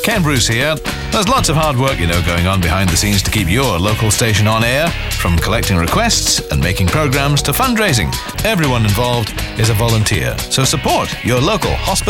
Ken Bruce here. There's lots of hard work, going on behind the scenes to keep your local station on air, from collecting requests and making programs to fundraising. Everyone involved is a volunteer, so support your local hospital